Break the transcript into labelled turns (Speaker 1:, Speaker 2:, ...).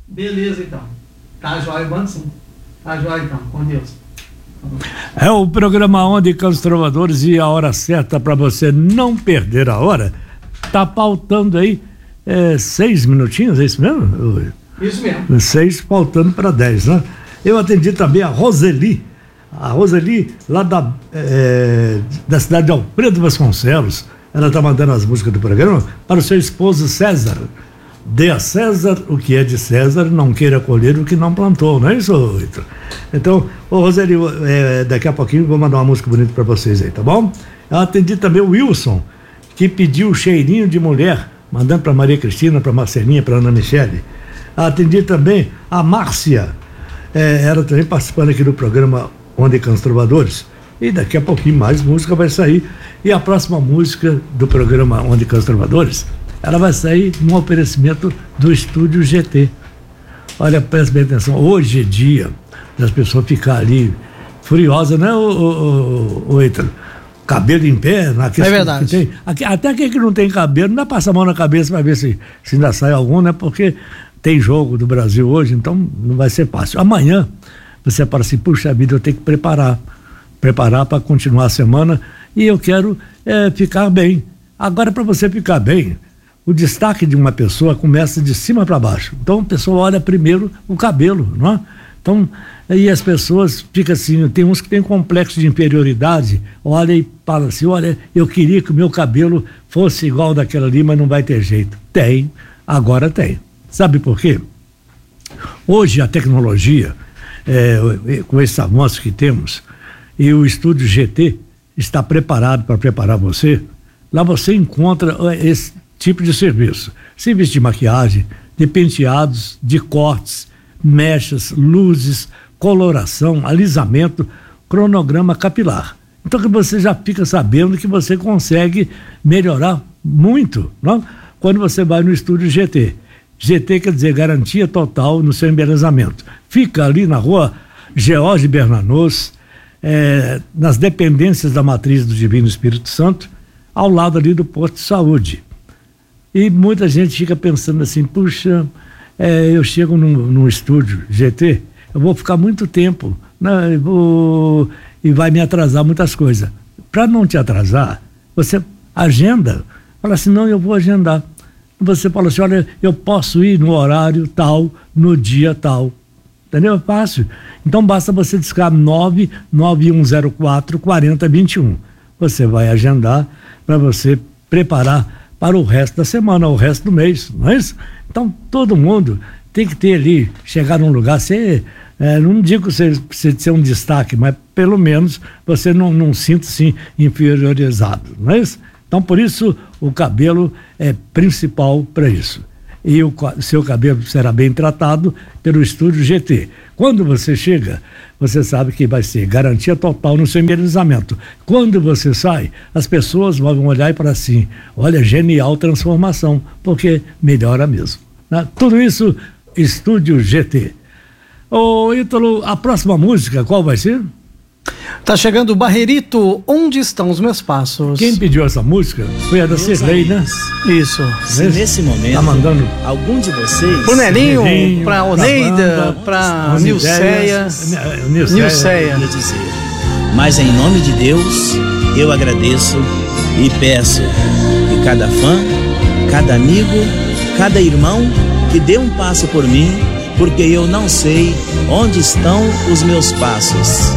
Speaker 1: Beleza, então. Tá jóia, Banson. Tá jóia, então. Com Deus.
Speaker 2: É o programa Onda e Cantos Trovadores, e a hora certa para você não perder a hora. Tá pautando aí 6 minutinhos, é isso mesmo?
Speaker 1: Isso mesmo.
Speaker 2: 6 faltando para 10, né? Eu atendi também a Roseli, lá da cidade de Alfredo Vasconcelos. Ela está mandando as músicas do programa para o seu esposo César. Dê a César o que é de César, não queira colher o que não plantou, não é isso, Vitor? Então, Roseli, daqui a pouquinho vou mandar uma música bonita para vocês aí, tá bom? Eu atendi também o Wilson, que pediu Cheirinho de Mulher, mandando para Maria Cristina, para Marcelinha, para Ana Michele. Atendi também a Márcia, ela também participando aqui do programa Onda e Cantos Trovadores. E daqui a pouquinho mais música vai sair. E a próxima música do programa Onda e Cantos Trovadores, ela vai sair num oferecimento do Estúdio GT. Olha, presta bem atenção, hoje é dia das pessoas ficarem ali furiosas, né, o Ítalo? Cabelo em pé,
Speaker 3: é verdade.
Speaker 2: Que tem, até quem que não tem cabelo, não dá pra passar a mão na cabeça para ver se ainda sai algum, né? Porque tem jogo do Brasil hoje, então não vai ser fácil. Amanhã você fala assim, puxa vida, eu tenho que preparar para continuar a semana, e eu quero ficar bem. Agora, para você ficar bem, o destaque de uma pessoa começa de cima para baixo. Então a pessoa olha primeiro o cabelo, não é? Então, aí as pessoas ficam assim, tem uns que têm complexo de inferioridade, olha e fala assim, olha, eu queria que o meu cabelo fosse igual daquela ali, mas não vai ter jeito. Tem, agora tem. Sabe por quê? Hoje a tecnologia, com esse avanço que temos, e o Estúdio GT está preparado para preparar você, lá você encontra esse tipo de serviço. Serviço de maquiagem, de penteados, de cortes, mechas, luzes, coloração, alisamento, cronograma capilar. Então que você já fica sabendo que você consegue melhorar muito, não? Quando você vai no Estúdio GT. GT quer dizer garantia total no seu embelezamento. Fica ali na rua George Bernanos, nas dependências da Matriz do Divino Espírito Santo, ao lado ali do posto de saúde. E muita gente fica pensando assim, puxa, eu chego num estúdio GT, eu vou ficar muito tempo, né, e vai me atrasar muitas coisas. Para não te atrasar, você agenda, fala assim, não, eu vou agendar. Você fala assim, olha, eu posso ir no horário tal, no dia tal. Entendeu? É fácil. Então basta você discar 99104-4021. Você vai agendar para você preparar para o resto da semana, o resto do mês, não é isso? Então todo mundo tem que ter ali, chegar num lugar, não digo você ser um destaque, mas pelo menos você não sinta assim inferiorizado, não é isso? Então por isso o cabelo é principal para isso. E o seu cabelo será bem tratado pelo Estúdio GT. Quando você chega, você sabe que vai ser garantia total no seu embelezamento. Quando você sai, as pessoas vão olhar e falar assim, olha, genial transformação, porque melhora mesmo, né? Tudo isso, Estúdio GT. Ô Ítalo, a próxima música, qual vai ser?
Speaker 3: Tá chegando o Barreirito, Onde Estão os Meus Passos.
Speaker 2: Quem pediu essa música foi a da Cirlei, né?
Speaker 3: Isso.
Speaker 4: Se nesse momento
Speaker 2: tá mandando
Speaker 4: algum de vocês,
Speaker 3: pro Nelinho, pra Oneida, pra Nilceia.
Speaker 4: Nilceia. Mas em nome de Deus, eu agradeço e peço que cada fã, cada amigo, cada irmão que dê um passo por mim, porque eu não sei onde estão os meus passos.